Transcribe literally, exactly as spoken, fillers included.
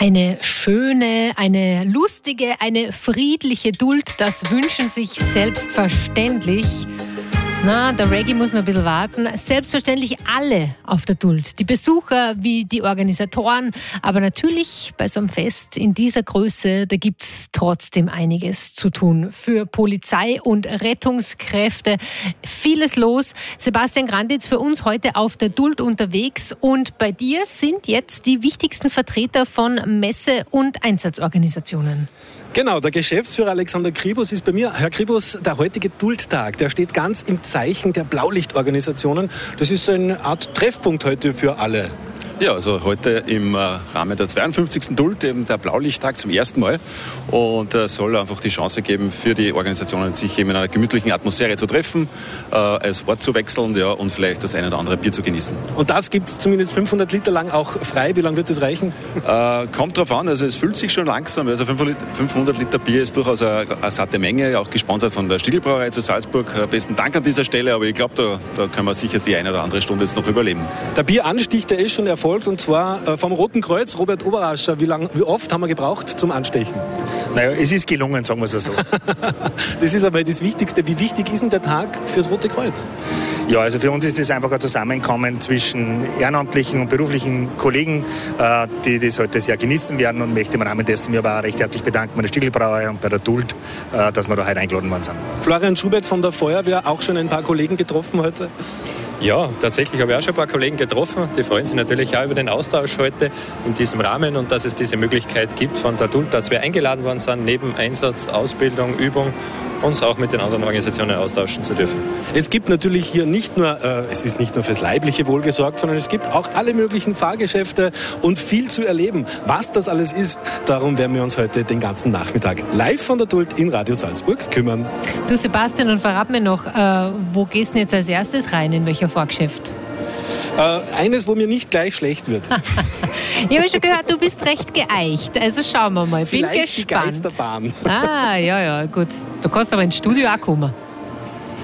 Eine schöne, eine lustige, eine friedliche Duld, das wünschen sich selbstverständlich. Na, der Reggae muss noch ein bisschen warten. Selbstverständlich alle auf der Duld. Die Besucher wie die Organisatoren. Aber natürlich bei so einem Fest in dieser Größe, da gibt es trotzdem einiges zu tun. Für Polizei und Rettungskräfte vieles los. Sebastian Granditz für uns heute auf der Duld unterwegs. Und bei dir sind jetzt die wichtigsten Vertreter von Messe- und Einsatzorganisationen. Genau, der Geschäftsführer Alexander Kribus ist bei mir. Herr Kribus, der heutige Duldtag, der steht ganz im Zeichen der Blaulichtorganisationen. Das ist so eine Art Treffpunkt heute für alle. Ja, also heute im Rahmen der zweiundfünfzigsten Duld, eben der Blaulichttag zum ersten Mal. Und äh, soll einfach die Chance geben für die Organisationen, sich eben in einer gemütlichen Atmosphäre zu treffen, äh, als Wort zu wechseln, ja, und vielleicht das eine oder andere Bier zu genießen. Und das gibt es zumindest fünfhundert Liter lang auch frei. Wie lange wird das reichen? Äh, kommt drauf an, also es fühlt sich schon langsam. Also fünfhundert Liter Bier ist durchaus eine, eine satte Menge, auch gesponsert von der Stieglbrauerei zu Salzburg. Besten Dank an dieser Stelle, aber ich glaube, da, da können wir sicher die eine oder andere Stunde jetzt noch überleben. Der Bieranstich, der ist schon erfolgt. Und zwar vom Roten Kreuz, Robert Oberascher. Wie, lang, wie oft haben wir gebraucht zum Anstechen? Naja, es ist gelungen, sagen wir es so. Das ist aber das Wichtigste. Wie wichtig ist denn der Tag fürs Rote Kreuz? Ja, also für uns ist es einfach ein Zusammenkommen zwischen ehrenamtlichen und beruflichen Kollegen, die das heute sehr genießen werden, und möchte im Rahmen dessen mir aber auch recht herzlich bedanken bei der Stieglbrauerei und bei der Duld, dass wir da heute eingeladen worden sind. Florian Schubert von der Feuerwehr, auch schon ein paar Kollegen getroffen heute? Ja, tatsächlich habe ich auch schon ein paar Kollegen getroffen. Die freuen sich natürlich auch über den Austausch heute in diesem Rahmen und dass es diese Möglichkeit gibt von der Duld, dass wir eingeladen worden sind, neben Einsatz, Ausbildung, Übung, uns auch mit den anderen Organisationen austauschen zu dürfen. Es gibt natürlich hier nicht nur, äh, es ist nicht nur fürs leibliche Wohl gesorgt, sondern es gibt auch alle möglichen Fahrgeschäfte und viel zu erleben. Was das alles ist, darum werden wir uns heute den ganzen Nachmittag live von der Duld in Radio Salzburg kümmern. Du Sebastian, und verrat mir noch, äh, wo gehst du jetzt als erstes rein, in welcher Fahrgeschäft? Äh, eines, wo mir nicht gleich schlecht wird. Ich habe schon gehört, du bist recht geeicht. Also schauen wir mal. Bin Vielleicht gespannt. Die Geisterbahn. Ah, ja, ja, gut. Du kannst aber ins Studio auch kommen.